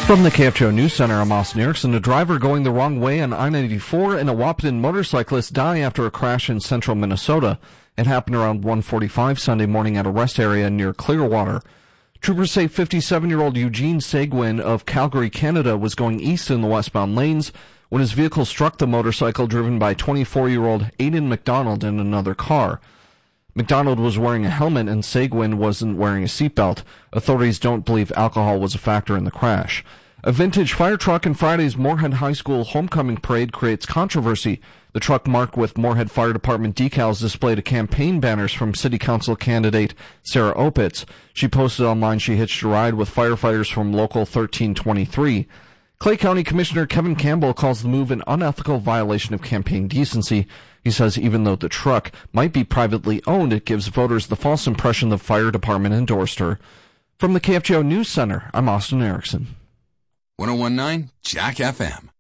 From the KFGO News Center, I'm Austin Erickson. A driver going the wrong way on I-94 and a Wahpeton motorcyclist die after a crash in central Minnesota. It happened around 1:45 Sunday morning at a rest area near Clearwater. Troopers say 57-year-old Eugene Seguin of Calgary, Canada, was going east in the westbound lanes when his vehicle struck the motorcycle driven by 24-year-old Aidan McDonald in another car. McDonald was wearing a helmet and Seguin wasn't wearing a seatbelt. Authorities don't believe alcohol was a factor in the crash. A vintage fire truck in Friday's Moorhead High School homecoming parade creates controversy. The truck marked with Moorhead Fire Department decals displayed campaign banners from City Council candidate Sarah Opitz. She posted online she hitched a ride with firefighters from Local 1323. Clay County Commissioner Kevin Campbell calls the move an unethical violation of campaign decency. He says even though the truck might be privately owned, it gives voters the false impression the fire department endorsed her. From the KFGO News Center, I'm Austin Erickson. 101.9 Jack FM.